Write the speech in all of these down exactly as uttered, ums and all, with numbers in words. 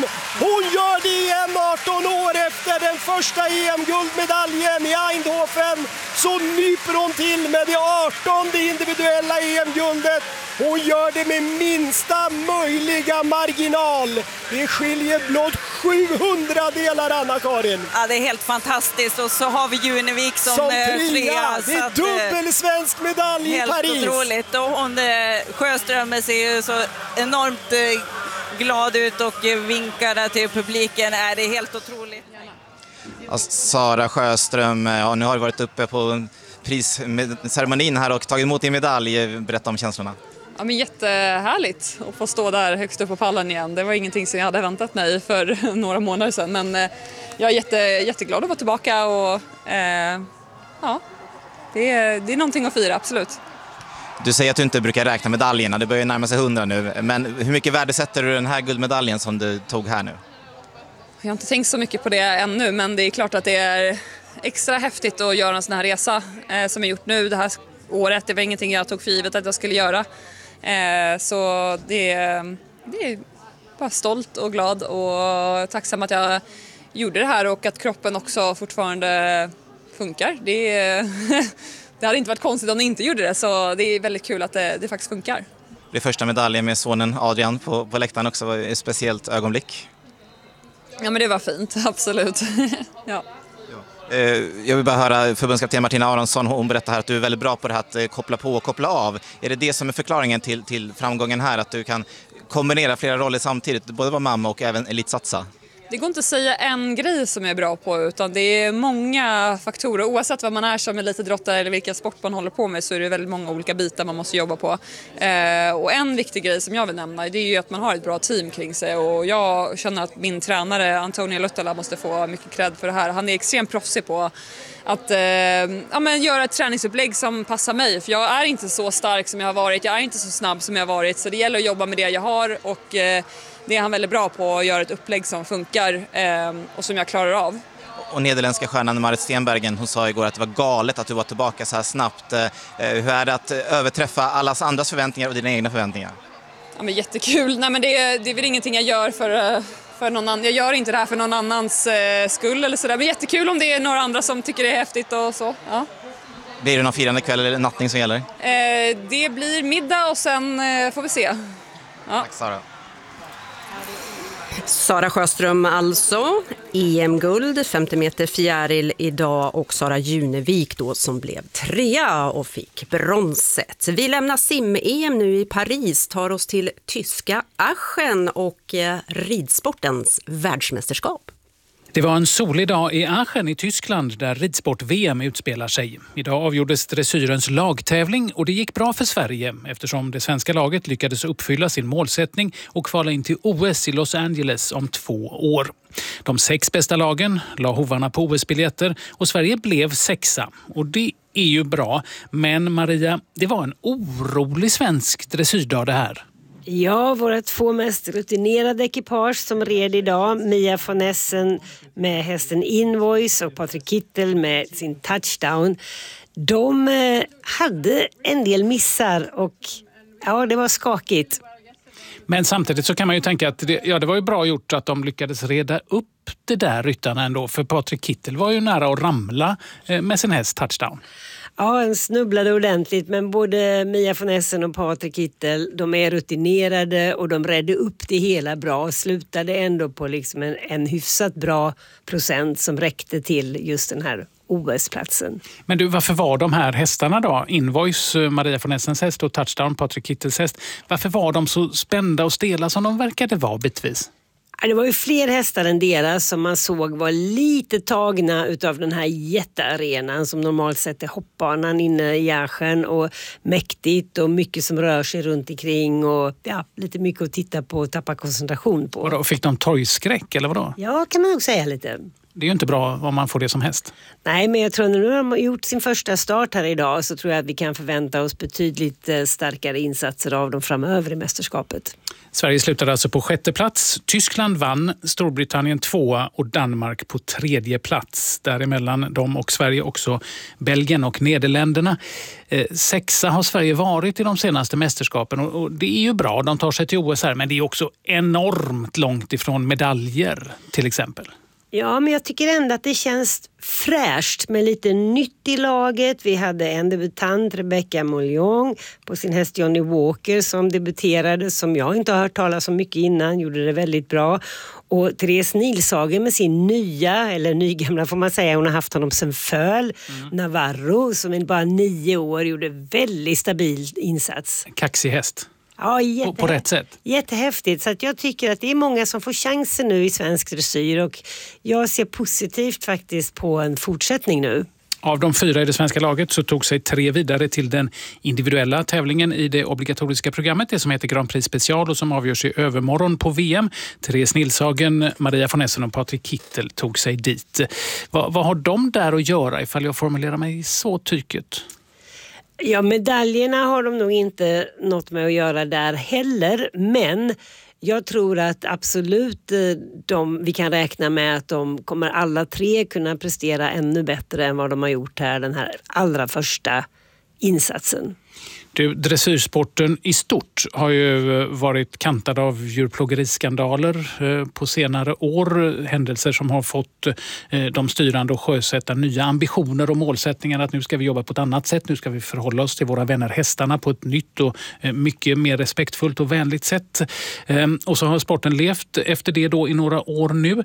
Hon gör det igen arton år efter den första E M-guldmedaljen i Eindhoven. Så nyper hon till med det artonde individuella E M-guldet. Hon gör det med minsta möjliga marginal. Det skiljer blott sjuhundra delar, Anna-Karin. Ja, det är helt fantastiskt. Och så har vi Junevik som, som trea. trea. Det är dubbel svensk medalj i Paris. Helt otroligt. Och hon, Sjöström ser ju så enormt glad ut och vinkar där till publiken. Är det helt otroligt. Ja, Sara Sjöström, ja, nu har du varit uppe på prisceremonin här och tagit emot din medalj. Berätta om känslorna. Ja, men jättehärligt att få stå där högst upp på pallen igen. Det var ingenting som jag hade väntat mig för några månader sedan. Men eh, jag är jätte, jätteglad att vara tillbaka och eh, ja, det är, det är någonting att fira, absolut. Du säger att du inte brukar räkna medaljerna, det börjar närma sig hundra nu. Men hur mycket värde sätter du den här guldmedaljen som du tog här nu? Jag har inte tänkt så mycket på det ännu, men det är klart att det är extra häftigt att göra en sån här resa eh, som jag gjort nu det här året. Det var ingenting jag tog för givet att jag skulle göra. Eh, så det, det är bara stolt och glad och tacksam att jag gjorde det här och att kroppen också fortfarande funkar. Det, det hade inte varit konstigt om ni inte gjorde det, så det är väldigt kul att det, det faktiskt funkar. Det är första medaljen med sonen Adrian på, på läktaren också, var ett speciellt ögonblick. Ja, men det var fint, absolut. Ja. Jag vill bara höra förbundskapten Martina Aronsson, hon berättar här att du är väldigt bra på det här att koppla på och koppla av. Är det det som är förklaringen till, till framgången här, att du kan kombinera flera roller samtidigt, både vara mamma och även elitsatsa? Det går inte att säga en grej som jag är bra på, utan det är många faktorer. Oavsett vad man är som elitidrottare eller vilken sport man håller på med, så är det väldigt många olika bitar man måste jobba på. Eh, och en viktig grej som jag vill nämna, det är ju att man har ett bra team kring sig. Och jag känner att min tränare Antonija Luttala måste få mycket cred för det här. Han är extremt proffsig på att eh, ja, men göra ett träningsupplägg som passar mig. För jag är inte så stark som jag har varit, jag är inte så snabb som jag har varit. Så det gäller att jobba med det jag har, och eh, det är han väldigt bra på, att göra ett upplägg som funkar eh, och som jag klarar av. Och nederländska stjärnan Marit Stenbergen, hon sa igår att det var galet att du var tillbaka så här snabbt. Eh, hur är det att överträffa allas andras förväntningar och dina egna förväntningar? Ja, men jättekul. Nej, men det, det är väl ingenting jag gör för, för någon annan. Jag gör inte det här för någon annans eh, skull eller sådär. Men jättekul om det är några andra som tycker det är häftigt och så. Ja. Blir det någon firande kväll eller nattning som gäller? Eh, det blir middag och sen eh, får vi se. Ja. Tack Sara. Sara Sjöström alltså, E M-guld, femtio meter fjäril idag, och Sara Junevik då som blev trea och fick bronset. Vi lämnar sim-E M nu i Paris, tar oss till tyska Aachen och eh, ridsportens världsmästerskap. Det var en solig dag i Aachen i Tyskland där ridsport-V M utspelar sig. Idag avgjordes dressyrens lagtävling och det gick bra för Sverige eftersom det svenska laget lyckades uppfylla sin målsättning och kvala in till O S i Los Angeles om två år. De sex bästa lagen la hovarna på O S-biljetter och Sverige blev sexa. Och det är ju bra, men Maria, det var en orolig svensk dressyrdag det här. Ja, våra två mest rutinerade ekipage som red idag, Mia von Essen med hästen Invoice och Patrik Kittel med sin Touchdown, de eh, hade en del missar och ja, det var skakigt. Men samtidigt så kan man ju tänka att det, ja, det var ju bra gjort att de lyckades reda upp det där ryttarna ändå, för Patrik Kittel var ju nära att ramla eh, med sin häst Touchdown. Ja, han snubblade ordentligt, men både Mia von Essen och Patrik Kittel, de är rutinerade och de redde upp det hela bra och slutade ändå på liksom en, en hyfsat bra procent som räckte till just den här O S-platsen. Men du, varför var de här hästarna då? Invoice, Maria von Essens häst och Touchdown, Patrik Kittels häst. Varför var de så spända och stela som de verkade vara bitvis? Det var ju fler hästar än deras som man såg var lite tagna utav den här jättearenan som normalt sett är hoppbanan inne i Aachen, och mäktigt och mycket som rör sig runt omkring och ja, lite mycket att titta på och tappa koncentration på. Och då fick de torgskräck eller vadå? Ja, kan man nog säga lite. Det är ju inte bra om man får det som häst. Nej, men jag tror att nu har de gjort sin första start här idag så tror jag att vi kan förvänta oss betydligt starkare insatser av dem framöver i mästerskapet. Sverige slutade alltså på sjätte plats. Tyskland vann, Storbritannien tvåa och Danmark på tredje plats. Däremellan de och Sverige också Belgien och Nederländerna. Eh, sexa har Sverige varit i de senaste mästerskapen och, och det är ju bra, de tar sig till O S här, men det är också enormt långt ifrån medaljer till exempel. Ja, men jag tycker ändå att det känns fräscht med lite nytt i laget. Vi hade en debutant, Rebecca Mollong, på sin häst Johnny Walker som debuterade, som jag inte har hört talas om mycket innan, gjorde det väldigt bra. Och Therese Nilshagen med sin nya, eller nygamla får man säga, hon har haft honom sen föl, mm. Navarro, som i bara nio år gjorde väldigt stabil insats. Kaxig häst. Ja, jätte, på, på rätt sätt. Jättehäftigt. Så att jag tycker att det är många som får chansen nu i svensk dressyr och jag ser positivt faktiskt på en fortsättning nu. Av de fyra i det svenska laget så tog sig tre vidare till den individuella tävlingen i det obligatoriska programmet, det som heter Grand Prix Special och som avgörs i övermorgon på V M. Therese Nilshagen, Maria von Essen och Patrik Kittel tog sig dit. Va, vad har de där att göra ifall jag formulerar mig så tyket? Ja, medaljerna har de nog inte något med att göra där heller, men jag tror att absolut de, vi kan räkna med att de kommer alla tre kunna prestera ännu bättre än vad de har gjort här den här allra första insatsen. Du, dressyrsporten i stort har ju varit kantad av djurplågeriskandaler på senare år. Händelser som har fått de styrande att sjösätta nya ambitioner och målsättningar att nu ska vi jobba på ett annat sätt. Nu ska vi förhålla oss till våra vänner hästarna på ett nytt och mycket mer respektfullt och vänligt sätt. Och så har sporten levt efter det då i några år nu.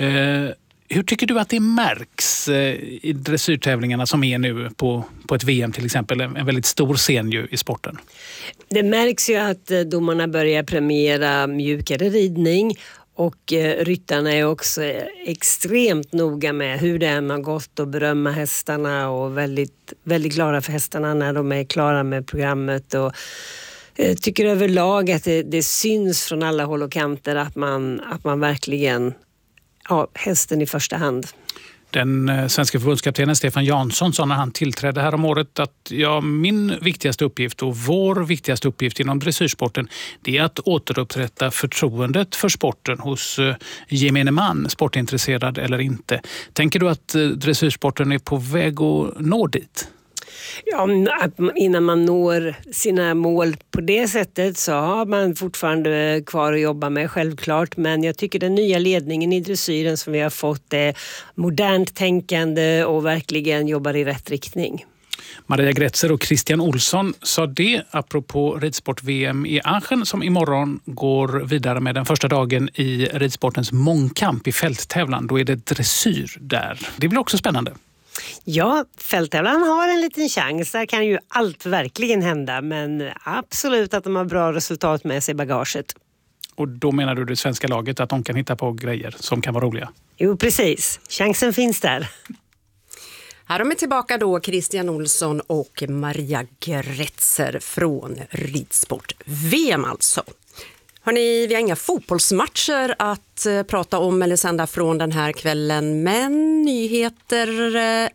Hur tycker du att det märks i dressyrtävlingarna som är nu på, på ett V M till exempel? En väldigt stor scen ju i sporten. Det märks ju att domarna börjar premiera mjukare ridning och ryttarna är också extremt noga med hur det än har gått och berömma hästarna och väldigt, väldigt glada för hästarna när de är klara med programmet och jag tycker överlag att det, det syns från alla håll och kanter att man, att man verkligen ja, hästen i första hand. Den svenska förbundskaptenen Stefan Jansson sa när han tillträdde här om året att ja, min viktigaste uppgift och vår viktigaste uppgift inom dressyrsporten det är att återupprätta förtroendet för sporten hos gemene man, sportintresserad eller inte. Tänker du att dressyrsporten är på väg att nå dit? Ja, innan man når sina mål på det sättet så har man fortfarande kvar att jobba med självklart, men jag tycker den nya ledningen i dressyren som vi har fått är modernt tänkande och verkligen jobbar i rätt riktning. Maria Gretzer och Christian Olsson sa det apropå ridsport-V M i Aachen som imorgon går vidare med den första dagen i ridsportens mångkamp i fälttävlan. Då är det dressyr där. Det blir också spännande. Ja, fälttävlan har en liten chans. Där kan ju allt verkligen hända, men absolut att de har bra resultat med sig i bagaget. Och då menar du det svenska laget att de kan hitta på grejer som kan vara roliga? Jo, precis. Chansen finns där. Här är vi tillbaka då, Christian Olsson och Maria Gretzer från ridsport-V M alltså. Hörrni, vi har inga fotbollsmatcher att eh, prata om eller sända från den här kvällen, men nyheter eh,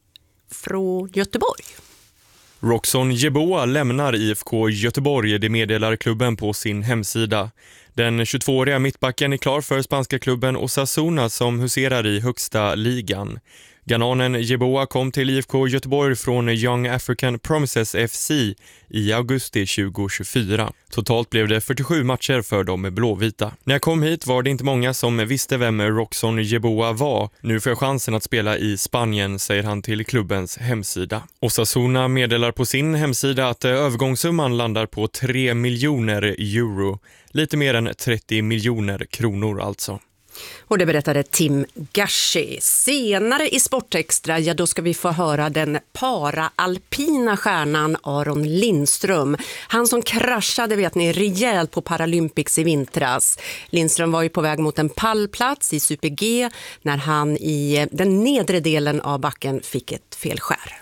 från Göteborg. Roxon Jeboa lämnar I F K Göteborg, det meddelar klubben på sin hemsida. Den tjugotvååriga mittbacken är klar för spanska klubben Osasuna som huserar i högsta ligan. Ghananen Jeboa kom till I F K Göteborg från Young African Promises F C i augusti tjugohundratjugofyra. Totalt blev det fyrtiosju matcher för de blåvita. När jag kom hit var det inte många som visste vem Roxon Jeboa var. Nu får jag chansen att spela i Spanien, säger han till klubbens hemsida. Osasuna meddelar på sin hemsida att övergångssumman landar på tre miljoner euro. Lite mer än trettio miljoner kronor alltså. Och det berättade Tim Gashi. Senare i Sportextra, ja då ska vi få höra den para-alpina stjärnan Aron Lindström. Han som kraschade, vet ni, rejält på Paralympics i vintras. Lindström var ju på väg mot en pallplats i Super G när han i den nedre delen av backen fick ett felskär.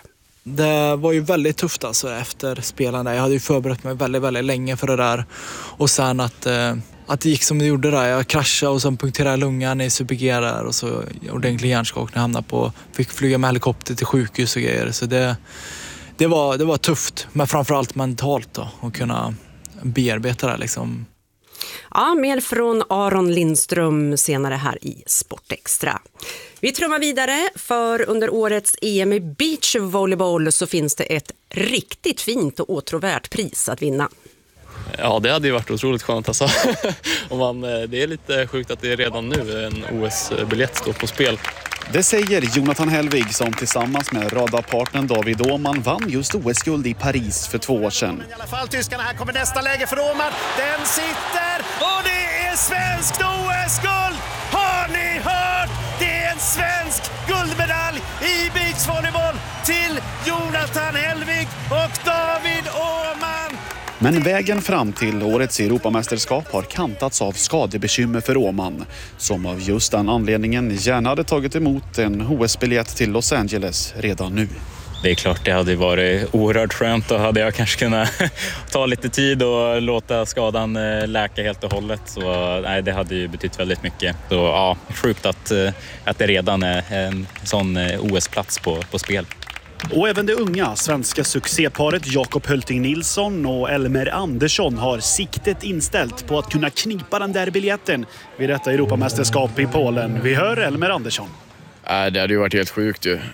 Det var ju väldigt tufft alltså efter spelarna. Jag hade ju förberett mig väldigt, väldigt länge för det där. Och sen att, eh, att det gick som det gjorde där. Jag kraschade och sen punkterade lungan i Super G där. Och så ordentlig hjärnskakning, hamnade på, fick flyga med helikopter till sjukhus och grejer. Så det, det, var, det var tufft. Men framförallt mentalt då. Att kunna bearbeta det liksom. Ja, mer från Aron Lindström senare här i Sportextra. Vi trummar vidare, för under årets E M i beachvolleyboll så finns det ett riktigt fint och åtråvärt pris att vinna. Ja, det hade ju varit otroligt skönt alltså. Och man, det är lite sjukt att det är redan nu en O S-biljett står på spel. Det säger Jonathan Helvig som tillsammans med radarpartnern David Åhman vann just O S-guld i Paris för två år sedan. I alla fall tyskarna, här kommer nästa läge för Åhman. Den sitter och det är svenskt O S-guld! Har ni hört? Det är en svensk guldmedalj i beachvolleyboll till Jonathan Helvig och David Åhman. Men vägen fram till årets Europamästerskap har kantats av skadebekymmer för Åhman, som av just den anledningen gärna hade tagit emot en O S-biljett till Los Angeles redan nu. Det är klart det hade varit oerhört skönt, och hade jag kanske kunnat ta lite tid och låta skadan läka helt och hållet. Så nej, det hade ju betytt väldigt mycket. Så ja, sjukt att, att det redan är en sån O S-plats på, på spel. Och även det unga svenska succéparet Jakob Hölting Nilsson och Elmer Andersson har siktet inställt på att kunna knipa den där biljetten vid detta Europamästerskap i Polen. Vi hör Elmer Andersson. Det hade ju varit helt sjukt ju.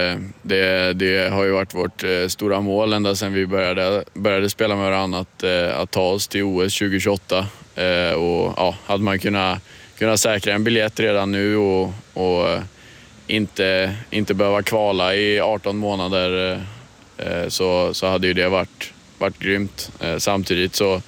Det, det har ju varit vårt stora mål ända sedan vi började, började spela med varandra att, att ta oss till O S tjugo tjugoåtta. Och ja, hade man kunnat, kunnat säkra en biljett redan nu och, och inte, inte behöva kvala i arton månader så, så hade ju det varit, varit grymt. Samtidigt så,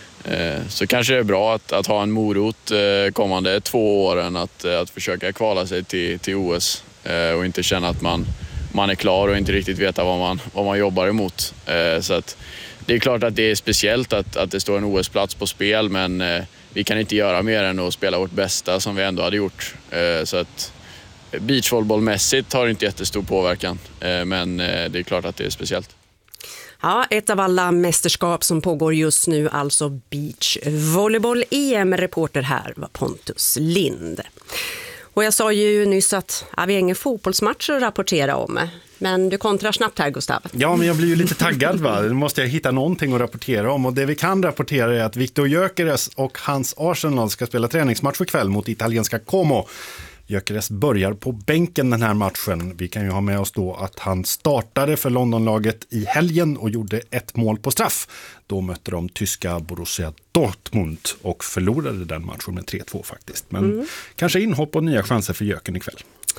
så kanske det är bra att, att ha en morot kommande två åren att, att försöka kvala sig till, till O S och inte känna att man, man är klar och inte riktigt veta vad man, vad man jobbar emot. Så att det är klart att det är speciellt att, att det står en O S-plats på spel, men vi kan inte göra mer än att spela vårt bästa som vi ändå hade gjort. Så att beachvolleybollmässigt har det inte jättestor påverkan, men det är klart att det är speciellt. Ja, ett av alla mästerskap som pågår just nu, alltså beachvolleyboll-E M. Reporter här var Pontus Lind. Och jag sa ju nyss att ja, vi har ingen fotbollsmatcher att rapportera om. Men du kontrar snabbt här, Gustav. Ja, men jag blir ju lite taggad, va? Nu måste jag hitta någonting att rapportera om. Och det vi kan rapportera är att Viktor Gyökeres och hans Arsenal ska spela träningsmatch för kväll mot italienska Como. Gyökeres börjar på bänken den här matchen. Vi kan ju ha med oss då att han startade för Londonlaget i helgen och gjorde ett mål på straff. Då mötte de tyska Borussia Dortmund och förlorade den matchen med tre två faktiskt. Men mm. kanske inhopp och nya chanser för Gyöken ikväll.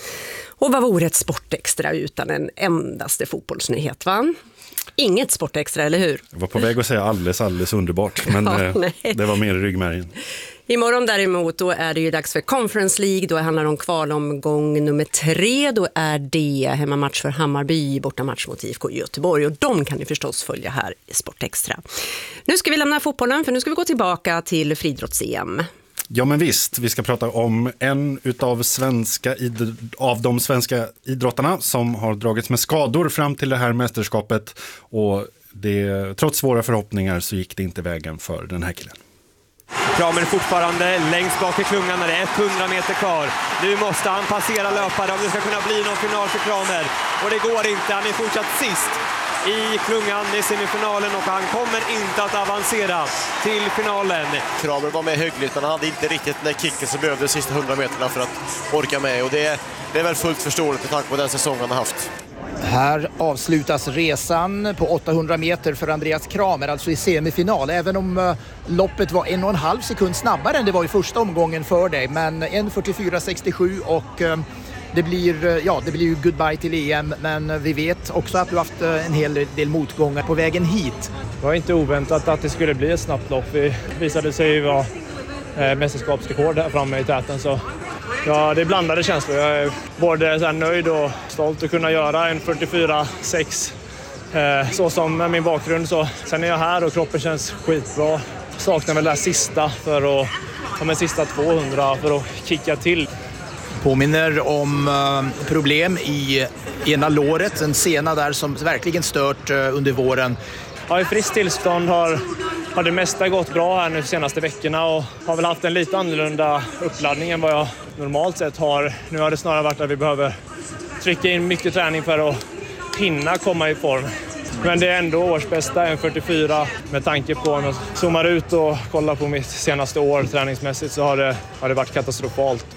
Och vad vore ett Sportextra utan en endaste fotbollsnyhet, va? Inget Sportextra, eller hur? Jag var på väg att säga alldeles, alldeles underbart, men ja, eh, det var mer i ryggmärgen. Imorgon däremot då är det ju dags för Conference League. Då handlar det om kvalomgång nummer tre. Då är det hemmamatch för Hammarby, bortamatch mot I F K Göteborg. Och de kan ni förstås följa här i Sportextra. Nu ska vi lämna fotbollen, för nu ska vi gå tillbaka till friidrotts-E M. Ja, men visst, vi ska prata om en utav svenska id- av de svenska idrottarna som har dragits med skador fram till det här mästerskapet, och det, trots svåra förhoppningar så gick det inte vägen för den här killen. Kramer är fortfarande längst bak i klungan när det är hundra meter kvar. Nu måste han passera löpare om det ska kunna bli någon final för Kramer. Och det går inte, han är fortsatt sist i klungan i semifinalen och han kommer inte att avancera till finalen. Kramer var med högligt, men han hade inte riktigt den kicken som behövde de sista hundra meterna för att orka med. Och det, det är väl fullt förståeligt med tanke på den säsongen han har haft. Här avslutas resan på åttahundra meter för Andreas Kramer, alltså i semifinal. Även om uh, loppet var en och en halv sekund snabbare än det var i första omgången för dig. Men en fyrtiofyra sextiosju och uh, det blir, uh, ja, det blir ju goodbye till E M. Men uh, vi vet också att du haft uh, en hel del motgångar på vägen hit. Det var inte oväntat att det skulle bli ett snabbt lopp. Vi visade sig ju vara uh, mästerskapsrekord här framme i täten, så ja, det är blandade känslor. Jag är både så här nöjd och stolt att kunna göra en fyrtiofyra sex eh, så som med min bakgrund. Så. Sen är jag här och kroppen känns skitbra. Saknar väl det här sista för att, ja, men sista tvåhundra för att kicka till. Påminner om uh, problem i ena låret, en sena där som verkligen stört uh, under våren. Ja, i friskt tillstånd har, har det mesta gått bra här nu de senaste veckorna och har väl haft en lite annorlunda uppladdning än vad jag normalt sett har. Nu har det snarare varit att vi behöver trycka in mycket träning för att hinna komma i form. Men det är ändå årsbästa en fyrtiofyra med tanke på om jag zoomar ut och kollar på mitt senaste år träningsmässigt så har det, har det varit katastrofalt.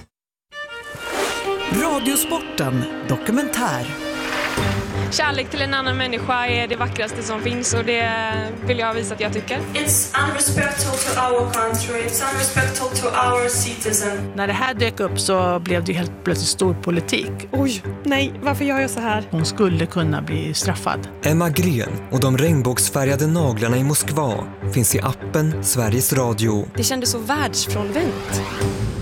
Radiosporten dokumentär. Kärlek till en annan människa är det vackraste som finns och det vill jag visa att jag tycker. It's unrespectful to our country, it's unrespectful to our citizen. När det här dök upp så blev det helt plötsligt stor politik. Oj, nej, varför gör jag så här? Hon skulle kunna bli straffad. Emma Gren och de regnbågsfärgade naglarna i Moskva finns i appen Sveriges Radio. Det kändes så världsfrånvänt.